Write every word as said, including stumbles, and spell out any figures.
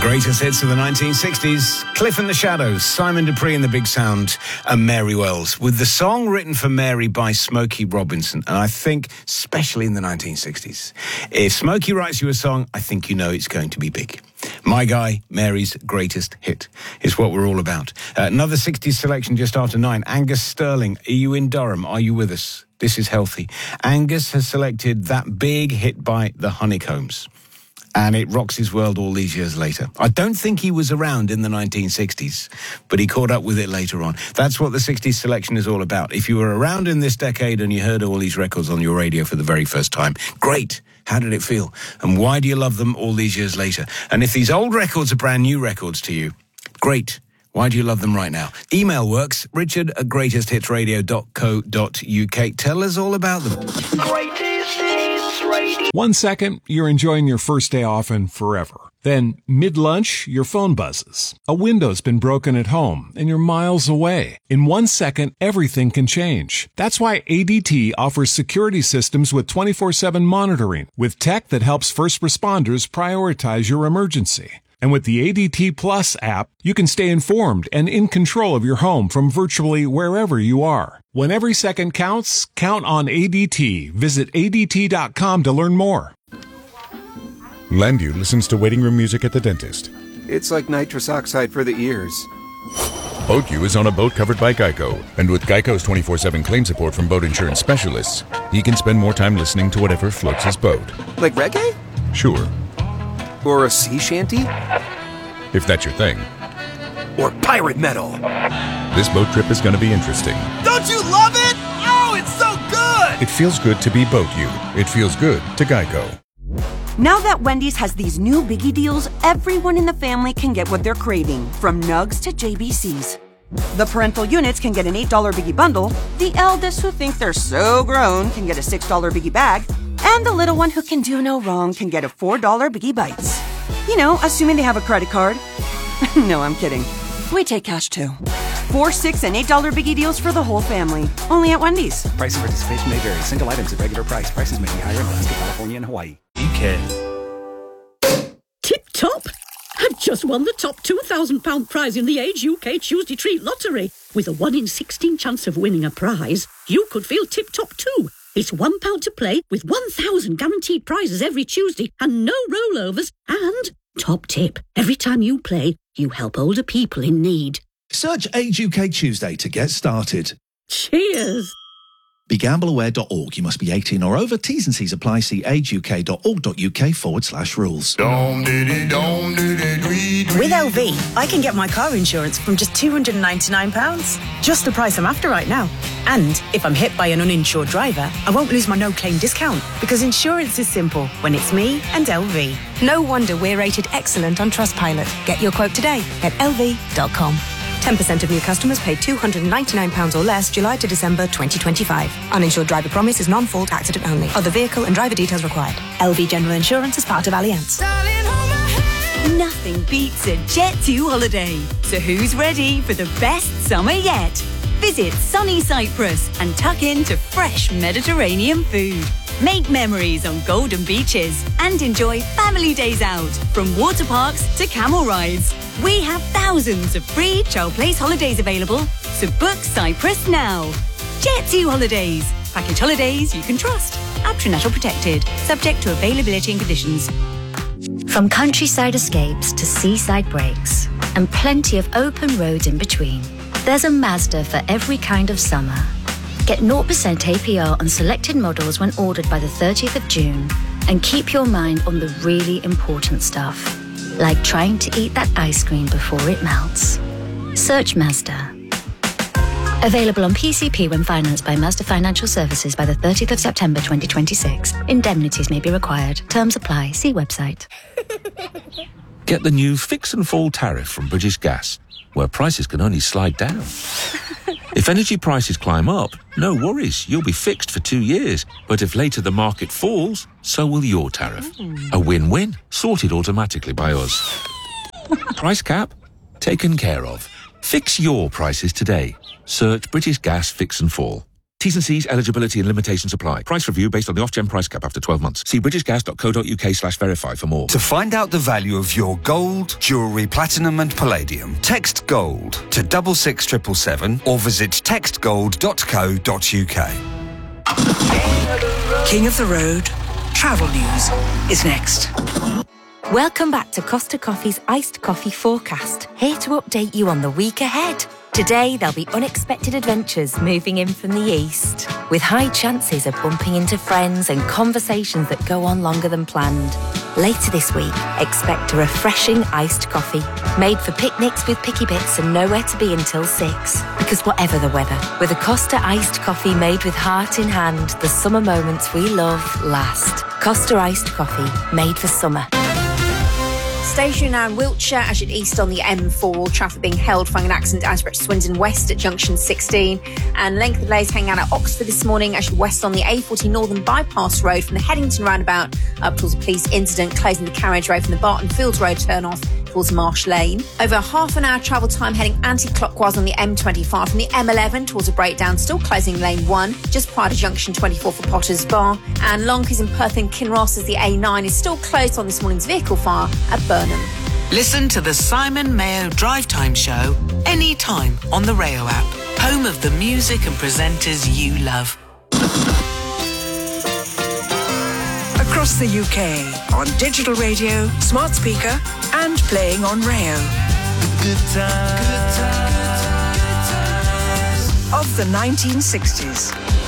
Greatest hits of the nineteen sixties, Cliff and the Shadows, Simon Dupree and the Big Sound, and Mary Wells, with the song written for Mary by Smokey Robinson. And I think, especially in the nineteen sixties, if Smokey writes you a song, I think you know it's going to be big. My Guy, Mary's greatest hit, is what we're all about. Uh, another sixties selection just after nine. Angus Sterling, are you in Durham? Are you with us? This is healthy. Angus has selected that big hit by the Honeycombs, and it rocks his world all these years later. I don't think he was around in the nineteen sixties, but he caught up with it later on. That's what the sixties selection is all about. If you were around in this decade and you heard all these records on your radio for the very first time, great. How did it feel? And why do you love them all these years later? And if these old records are brand new records to you, great. Why do you love them right now? Email works, richard at greatest hits radio dot co dot uk. Tell us all about them. Greatest Hits Radio. One second, you're enjoying your first day off and forever. Then, mid-lunch, your phone buzzes. A window's been broken at home, and you're miles away. In one second, everything can change. That's why A D T offers security systems with twenty-four seven monitoring, with tech that helps first responders prioritize your emergency. And with the A D T Plus app, you can stay informed and in control of your home from virtually wherever you are. When every second counts, count on A D T. Visit A D T dot com to learn more. Landu listens to waiting room music at the dentist. It's like nitrous oxide for the ears. BoatU is on a boat covered by Geico, and with Geico's twenty-four seven claim support from boat insurance specialists, he can spend more time listening to whatever floats his boat. Like reggae? Sure. Or a sea shanty? If that's your thing. Or pirate metal? This boat trip is going to be interesting. Don't you love it? Oh, it's so good! It feels good to be BoatU. It feels good to Geico. Now that Wendy's has these new biggie deals, everyone in the family can get what they're craving, from nugs to J B Cs. The parental units can get an eight dollar biggie bundle, the eldest who think they're so grown can get a six dollar biggie bag, and the little one who can do no wrong can get a four dollar biggie bites. You know, assuming they have a credit card. No, I'm kidding. We take cash too. Four, six, and eight dollar biggie deals for the whole family. Only at Wendy's. Price and participation may vary. Single items at regular price. Prices may be higher in Alaska, California, and Hawaii. You care. Tip top! I've just won the top two thousand pounds prize in the Age U K Tuesday Treat Lottery. With a one in sixteen chance of winning a prize, you could feel tip top too. It's one pound to play with one thousand guaranteed prizes every Tuesday and no rollovers. And, top tip, every time you play, you help older people in need. Search Age U K Tuesday to get started. Cheers! Be gamble aware dot org. You must be eighteen or over. T's and C's apply. See ageuk.org.uk forward slash rules. With L V, I can get my car insurance from just two hundred ninety-nine pounds. Just the price I'm after right now. And if I'm hit by an uninsured driver, I won't lose my no-claim discount, because insurance is simple when it's me and L V. No wonder we're rated excellent on Trustpilot. Get your quote today at L V dot com. ten percent of new customers paid two hundred ninety-nine pounds or less July to December twenty twenty-five. Uninsured driver promise is non-fault accident only. Other vehicle and driver details required. L V General Insurance is part of Allianz. Nothing beats a Jet two holiday. So who's ready for the best summer yet? Visit sunny Cyprus and tuck into fresh Mediterranean food. Make memories on golden beaches and enjoy family days out, from water parks to camel rides. We have thousands of free Child Place holidays available, so book Cyprus now. Jet two Holidays. Package holidays you can trust. Abtrinatal protected. Subject to availability and conditions. From countryside escapes to seaside breaks, and plenty of open roads in between, there's a Mazda for every kind of summer. Get zero percent A P R on selected models when ordered by the thirtieth of June, and keep your mind on the really important stuff, like trying to eat that ice cream before it melts. Search Mazda. Available on P C P when financed by Mazda Financial Services by the thirtieth of September twenty twenty-six. Indemnities may be required. Terms apply. See website. Get the new Fix and Fall tariff from British Gas, where prices can only slide down. If energy prices climb up, no worries, you'll be fixed for two years. But if later the market falls, so will your tariff. A win-win, sorted automatically by us. Price cap? Taken care of. Fix your prices today. Search British Gas Fix and Fall. T's and C's, eligibility and limitations apply. Price review based on the off-gen price cap after twelve months. See britishgas.co.uk slash verify for more. To find out the value of your gold, jewellery, platinum and palladium, text GOLD to double six triple seven or visit text gold dot co dot uk. King of the Road, travel news is next. Welcome back to Costa Coffee's Iced Coffee Forecast, here to update you on the week ahead. Today, there'll be unexpected adventures moving in from the east, with high chances of bumping into friends and conversations that go on longer than planned. Later this week, expect a refreshing iced coffee, made for picnics with picky bits and nowhere to be until six. Because whatever the weather, with a Costa iced coffee made with heart in hand, the summer moments we love last. Costa iced coffee, made for summer. Station now in Wiltshire as you'd east on the M four. Traffic being held following an accident as at Swindon West at junction sixteen. And length of delays hanging out at Oxford this morning as you'd west on the A forty Northern Bypass Road from the Headington roundabout up towards a police incident, closing the carriageway from the Barton Fields Road turn-off towards Marsh Lane. Over half an hour travel time heading anti-clockwise on the M twenty-five from the M eleven towards a breakdown, still closing lane one just prior to junction twenty-four for Potters Bar. And Lonkeys in Perth and Kinross as the A nine is still closed on this morning's vehicle fire at Burnham. Listen to the Simon Mayo Drive Time Show anytime on the Rayo app, home of the music and presenters you love. Across the U K, on digital radio, smart speaker, and playing on Rayo. Good times. Good times. Of the nineteen sixties.